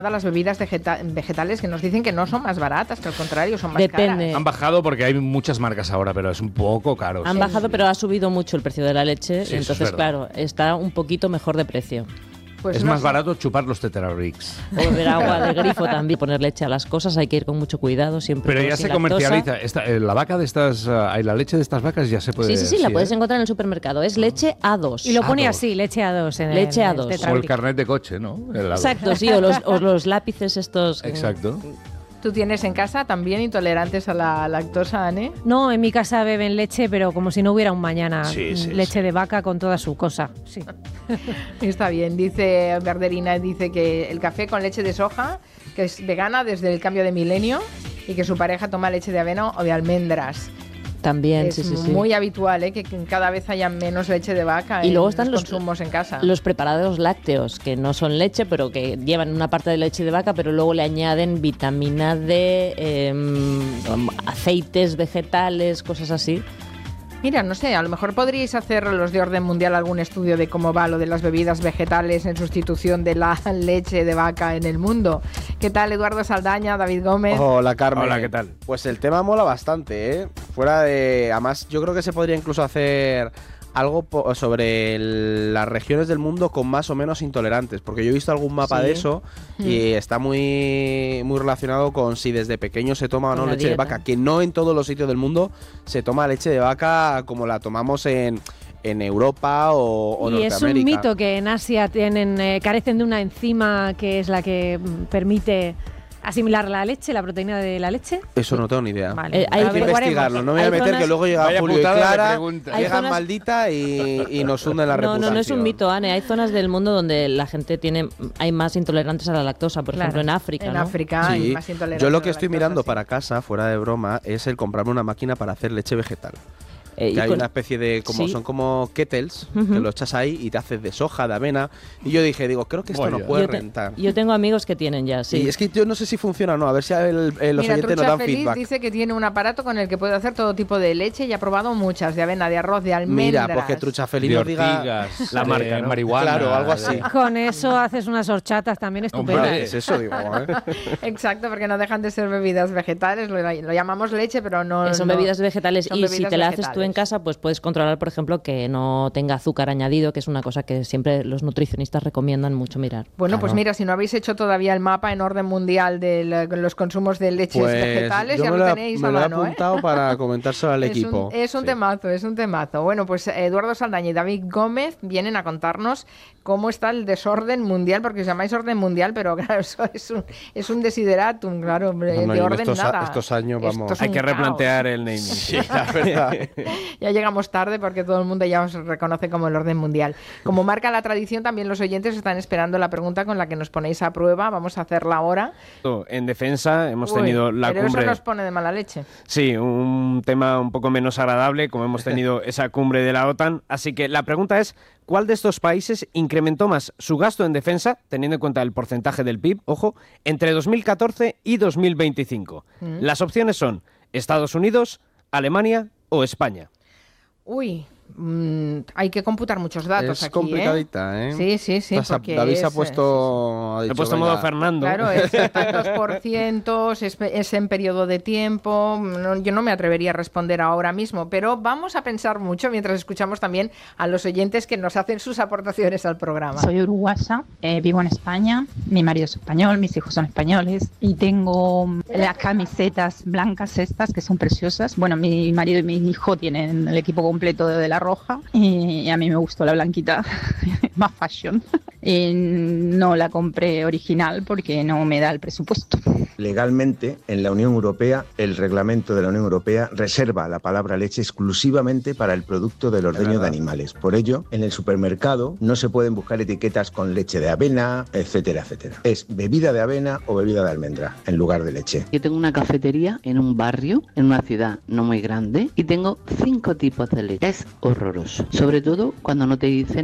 las bebidas vegetales que nos dicen que no son más baratas, que al contrario son más Depende. caras. Han bajado porque hay muchas marcas ahora, pero es un poco caro. Han bajado, pero ha subido mucho el precio de la leche, Sí, eso es entonces, verdad. claro, está un poquito mejor de precio. Pues es no más sé. barato chupar los Tetrabricks. O beber agua de grifo también, poner leche a las cosas, hay que ir con mucho cuidado, siempre. Pero ya sin se lactosa. comercializa. La vaca de estas, la leche de estas vacas ya se puede. Sí, la puedes ¿eh? encontrar en el supermercado. Es leche A2. Y lo pone A2. así, leche A2. En Leche el A2. O el Tetrabric. carnet de coche, ¿no? El A2. Exacto, sí, o los lápices estos. Exacto. ¿Tú tienes en casa también intolerantes a la lactosa, Anne? No, en mi casa beben leche, pero como si no hubiera un mañana. Sí, Leche de vaca con toda su cosa. Sí. Está bien, dice Verderina, dice que el café con leche de soja, que es vegana desde el cambio de milenio, y que su pareja toma leche de avena o de almendras. También, Es sí. muy habitual, que cada vez haya menos leche de vaca Y luego en están los consumos en casa. Los preparados lácteos, que no son leche, pero que llevan una parte de leche de vaca, pero luego le añaden vitamina D, aceites vegetales, cosas así. Mira, no sé, a lo mejor podríais hacer los de Orden Mundial algún estudio de cómo va lo de las bebidas vegetales en sustitución de la leche de vaca en el mundo. ¿Qué tal, Eduardo Saldaña, David Gómez? Hola, Carmen. Hola, ¿qué tal? Pues el tema mola bastante, ¿eh? Fuera de... Además, yo creo que se podría incluso hacer algo sobre las regiones del mundo con más o menos intolerantes, porque yo he visto algún mapa Sí. de eso y está muy relacionado con si desde pequeño se toma o no Con la leche de dieta. vaca, que no en todos los sitios del mundo se toma leche de vaca como la tomamos en Europa o Y es Norteamérica. un mito que en Asia carecen de una enzima que es la que permite asimilar la leche, la proteína de la leche. Eso no tengo ni idea. Vale, hay Hay que averiguaremos. investigarlo, no me voy a Hay meter zonas- que luego llega Vaya Julio y putada de Clara, pregunta. Hay llegan zonas- maldita y nos hunden la reputación. No es un mito, Anne. Hay zonas del mundo donde la gente hay más intolerantes a la lactosa, por Claro. ejemplo en África. En ¿no? África hay Sí. más intolerantes. Yo lo a que la estoy lactosa, mirando sí. para casa, fuera de broma, es el comprarme una máquina para hacer leche vegetal. Y Que hay con- una especie de, Sí. son como kettles, Ujú. que lo echas ahí y te haces de soja, de avena. Y yo dije, creo que esto Vaya. no puede yo, rentar. yo tengo amigos que tienen ya, sí. Y es que yo no sé si funciona o no, a ver si los Mira, oyentes nos Trucha dan Feliz feedback. dice que tiene un aparato con el que puede hacer todo tipo de leche y ha probado muchas, de avena, de arroz, de almendras. Mira, pues que Trucha Feliz De nos diga ortigas, la de marca, ¿no? marihuana. Claro, algo así. Con eso haces unas horchatas también estupendas. Hombre. Es eso, digo, Exacto, porque no dejan de ser bebidas vegetales, lo llamamos leche, pero no... Son no- bebidas vegetales son y si bebidas te la haces tú en vegetales. casa, pues puedes controlar, por ejemplo, que no tenga azúcar añadido, que es una cosa que siempre los nutricionistas recomiendan mucho mirar. Bueno, Claro. pues mira, si no habéis hecho todavía el mapa en orden mundial de los consumos de leches Pues vegetales, yo ya me lo lo he- tenéis me a lo he mano, ¿eh? apuntado para comentárselo al equipo. Es un Sí. temazo, es un temazo. Bueno, pues Eduardo Saldaña y David Gómez vienen a contarnos cómo está el desorden mundial, porque os llamáis orden mundial, pero claro, eso es un desideratum, claro, hombre, No, no, y de en orden estos nada. estos años, Esto vamos. es Hay un que caos. replantear el naming. Sí, la verdad. Ya llegamos tarde porque todo el mundo ya os reconoce como el orden mundial. Como marca la tradición, también los oyentes están esperando la pregunta con la que nos ponéis a prueba. Vamos a hacerla ahora. En defensa hemos Uy, tenido la pero cumbre. eso nos pone de mala leche. Sí, un tema un poco menos agradable, como hemos tenido esa cumbre de la OTAN. Así que la pregunta es, ¿cuál de estos países incrementó más su gasto en defensa, teniendo en cuenta el porcentaje del PIB, ojo, entre 2014 y 2025? Las opciones son Estados Unidos, Alemania o España. Uy, hay que computar muchos datos Es aquí, complicadita, ¿eh? Sí, porque David se ha es, puesto... ha He dicho, puesto modo venga, Fernando. Claro, es tantos por cientos, es en periodo de tiempo. Yo no me atrevería a responder ahora mismo, pero vamos a pensar mucho mientras escuchamos también a los oyentes que nos hacen sus aportaciones al programa. Soy uruguaya, vivo en España, mi marido es español, mis hijos son españoles y tengo las camisetas blancas estas que son preciosas. Bueno, mi marido y mi hijo tienen el equipo completo de la roja y a mí me gustó la blanquita, más fashion. No la compré original porque no me da el presupuesto. Legalmente, en la Unión Europea, el reglamento de la Unión Europea reserva la palabra leche exclusivamente para el producto del ordeño de animales. Por ello, en el supermercado no se pueden buscar etiquetas con leche de avena, etcétera, etcétera. Es bebida de avena o bebida de almendra en lugar de leche. Yo tengo una cafetería en un barrio, en una ciudad no muy grande, y tengo 5 tipos de leche. Es horroroso. Sobre todo cuando no te dicen